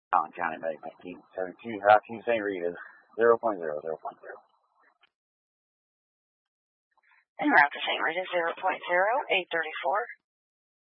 Allen County Medic 1972, Route 2 St. Rita's 0.0, 0.0. En route to St. Rita 0.0, 834.